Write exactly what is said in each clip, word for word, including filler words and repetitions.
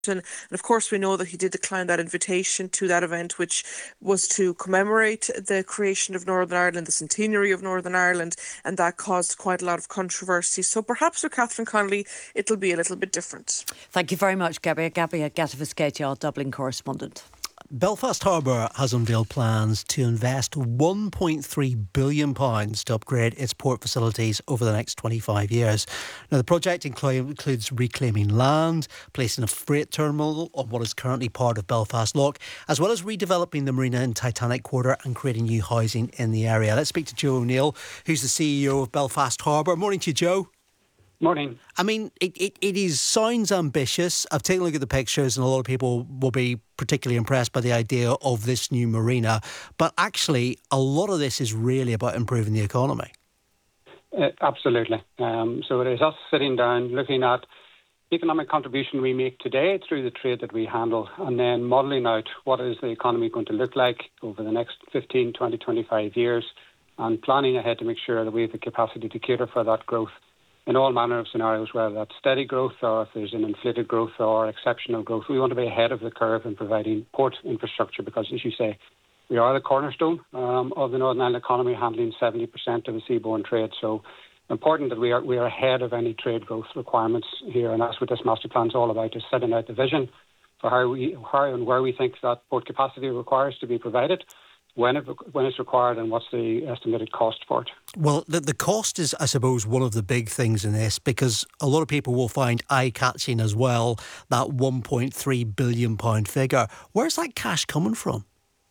And of course, we know that he did decline that invitation to that event, which was to commemorate the creation of Northern Ireland, the centenary of Northern Ireland, and that caused quite a lot of controversy. So perhaps with Catherine Connolly, it'll be a little bit different. Thank you very much, Gabby. Gabby Gatavasketia, our Dublin correspondent. Belfast Harbour has unveiled plans to invest one point three billion pounds to upgrade its port facilities over the next twenty-five years. Now, the project include, includes reclaiming land, placing a freight terminal on what is currently part of Belfast Lock, as well as redeveloping the Marina and Titanic Quarter and creating new housing in the area. Let's speak to Joe O'Neill, who's the C E O of Belfast Harbour. Morning to you, Joe. Morning. I mean, it, it, it is sounds ambitious. I've taken a look at the pictures and a lot of people will be particularly impressed by the idea of this new marina. But actually, a lot of this is really about improving the economy. Uh, absolutely. Um, so it is us sitting down, looking at economic contribution we make today through the trade that we handle, and then modelling out what is the economy going to look like over the next fifteen, twenty, twenty-five years, and planning ahead to make sure that we have the capacity to cater for that growth in all manner of scenarios, whether that's steady growth or if there's an inflated growth or exceptional growth. We want to be ahead of the curve in providing port infrastructure because, as you say, we are the cornerstone um, of the Northern Ireland economy, handling seventy percent of the seaborne trade. So important that we are we are ahead of any trade growth requirements here, and that's what this master plan is all about, is setting out the vision for how we how and where we think that port capacity requires to be provided, when it when it's required, and what's the estimated cost for it. Well, the, the cost is, I suppose, one of the big things in this, because a lot of people will find eye-catching as well, that one point three billion pounds figure. Where's that cash coming from?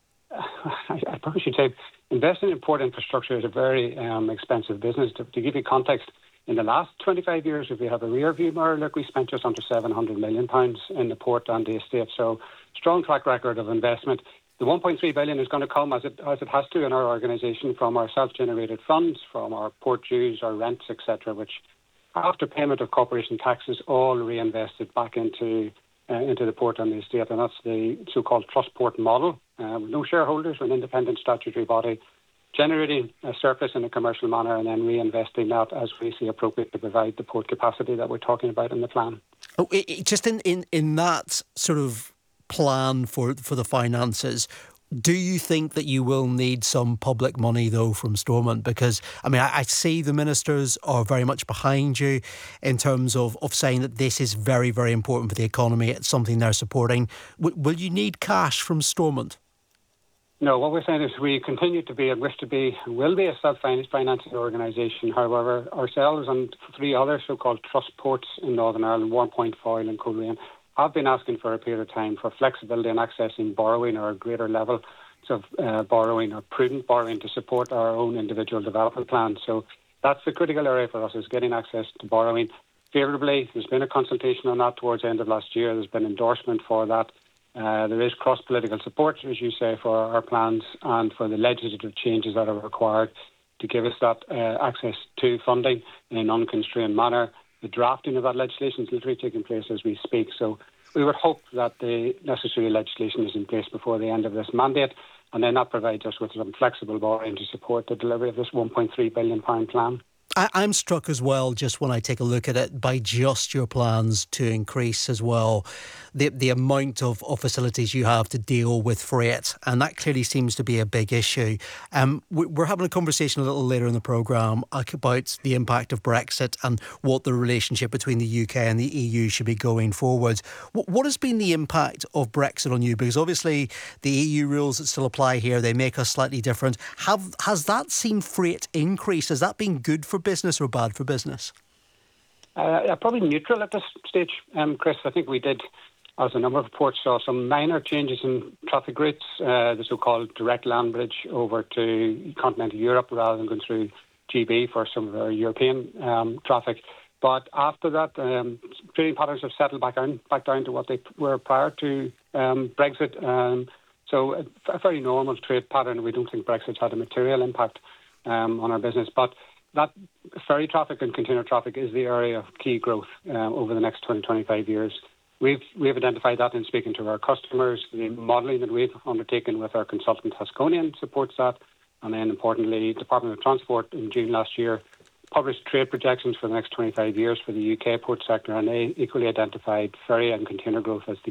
I, I probably should say, investing in port infrastructure is a very um, expensive business. To, to give you context, in the last twenty-five years, if we have a rear view mirror look, we spent just under seven hundred million pounds in the port and the estate. So, strong track record of investment. The one point three billion pounds is going to come, as it as it has to in our organisation, from our self-generated funds, from our port dues, our rents, et cetera, which, after payment of corporation taxes, all reinvested back into uh, into the port and the estate, and that's the so-called trust port model. Uh, with no shareholders, an independent statutory body, generating a surplus in a commercial manner and then reinvesting that as we see appropriate to provide the port capacity that we're talking about in the plan. Oh, it, it, just in, in, in that sort of plan for, for the finances, do you think that you will need some public money, though, from Stormont? Because, I mean, I, I see the ministers are very much behind you in terms of, of saying that this is very, very important for the economy. It's something they're supporting. W- will you need cash from Stormont? No, what we're saying is we continue to be and wish to be, will be a self-financing organisation. However, ourselves and three other so-called trust ports in Northern Ireland, Warrenpoint, Foyle and Coleraine, have been asking for a period of time for flexibility in accessing borrowing or a greater level of uh, borrowing or prudent borrowing to support our own individual development plans. So that's the critical area for us, is getting access to borrowing favourably. There's been a consultation on that towards the end of last year. There's been endorsement for that. Uh, there is cross-political support, as you say, for our plans and for the legislative changes that are required to give us that uh, access to funding in an unconstrained manner. The drafting of that legislation is literally taking place as we speak. So we would hope that the necessary legislation is in place before the end of this mandate, and then that provides us with some flexible borrowing to support the delivery of this one point three billion pounds plan. I, I'm struck as well, just when I take a look at it, by just your plans to increase as well the the amount of, of facilities you have to deal with freight, and that clearly seems to be a big issue. Um, we're having a conversation a little later in the programme about the impact of Brexit and what the relationship between the U K and the E U should be going forward. What, what has been the impact of Brexit on you? Because obviously the E U rules that still apply here, they make us slightly different. Have Has that seen freight increase? Has that been good for business or bad for business? Uh, probably neutral at this stage, um, Chris. I think we did, as a number of reports saw, some minor changes in traffic routes, uh, the so-called direct land bridge over to continental Europe rather than going through G B for some of our European um, traffic. But after that, um, trading patterns have settled back down, back down to what they were prior to um, Brexit. Um, so a, a very normal trade pattern. We don't think Brexit's had a material impact um, on our business. But that ferry traffic and container traffic is the area of key growth uh, over the next twenty, twenty-five years. We've we've identified that in speaking to our customers. The modelling that we've undertaken with our consultant Haskonian supports that. And then importantly, Department of Transport in June last year published trade projections for the next twenty-five years for the U K port sector, and they equally identified ferry and container growth as the